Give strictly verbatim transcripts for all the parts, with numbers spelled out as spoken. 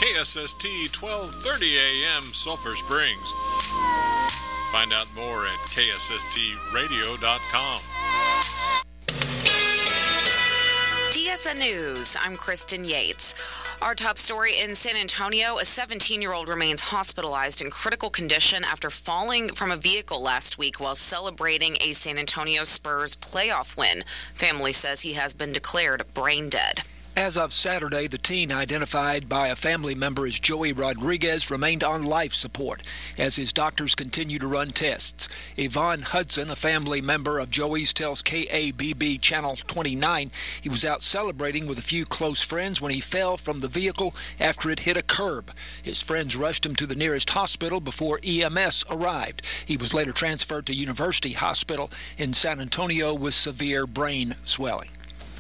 K S S T twelve thirty A M Sulphur Springs. Find out more at K S S T radio dot com. T S N News, I'm Kristen Yates. Our top story in San Antonio, a seventeen-year-old remains hospitalized in critical condition after falling from a vehicle last week while celebrating a San Antonio Spurs playoff win. Family says he has been declared brain dead. As of Saturday, the teen, identified by a family member as Joey Rodriguez, remained on life support as his doctors continue to run tests. Yvonne Hudson, a family member of Joey's, tells K A B B Channel twenty-nine he was out celebrating with a few close friends when he fell from the vehicle after it hit a curb. His friends rushed him to the nearest hospital before E M S arrived. He was later transferred to University Hospital in San Antonio with severe brain swelling.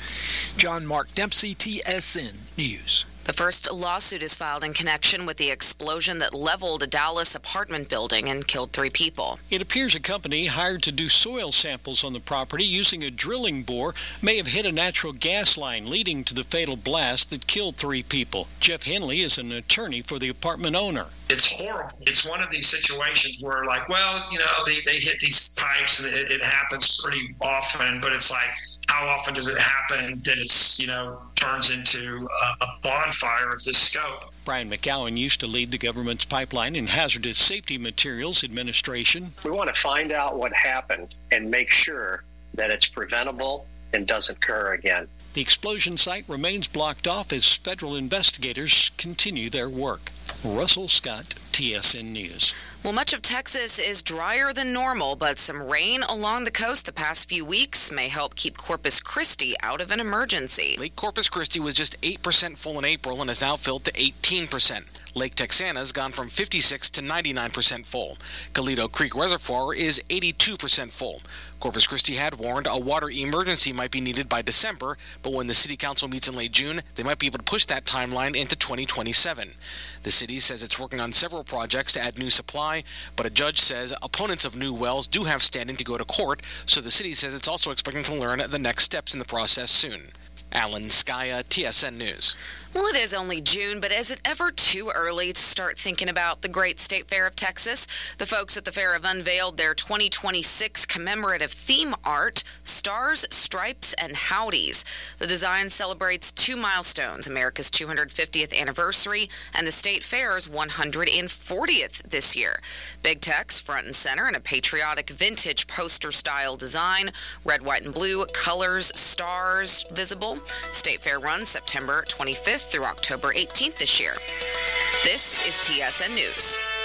John Mark Dempsey, T S N News. The first lawsuit is filed in connection with the explosion that leveled a Dallas apartment building and killed three people. It appears a company hired to do soil samples on the property using a drilling bore may have hit a natural gas line, leading to the fatal blast that killed three people. Jeff Henley is an attorney for the apartment owner. It's horrible. It's one of these situations where, like, well, you know, they, they hit these pipes and it, it happens pretty often, but it's like, how often does it happen that it's, you know, turns into a, a bonfire of this scope? Brian McGowan used to lead the government's Pipeline and Hazardous Safety Materials Administration. We want to find out what happened and make sure that it's preventable and doesn't occur again. The explosion site remains blocked off as federal investigators continue their work. Russell Scott, T S N News. Well, much of Texas is drier than normal, but some rain along the coast the past few weeks may help keep Corpus Christi out of an emergency. Lake Corpus Christi was just eight percent full in April and has now filled to eighteen percent. Lake Texana has gone from fifty-six to ninety-nine percent full. Galeto Creek Reservoir is eighty-two percent full. Corpus Christi had warned a water emergency might be needed by December, but when the city council meets in late June, they might be able to push that timeline into twenty twenty-seven. The city says it's working on several projects to add new supply, but a judge says opponents of new wells do have standing to go to court, so the city says it's also expecting to learn the next steps in the process soon. Alan Skaya, T S N News. Well, it is only June, but is it ever too early to start thinking about the Great State Fair of Texas? The folks at the fair have unveiled their twenty twenty-six commemorative theme art, Stars, Stripes, and Howdies. The design celebrates two milestones, America's two hundred fiftieth anniversary and the State Fair's one hundred fortieth this year. Big text front and center in a patriotic vintage poster-style design, red, white, and blue, colors, stars visible. State Fair runs September twenty-fifth through October eighteenth this year. This is T S N News.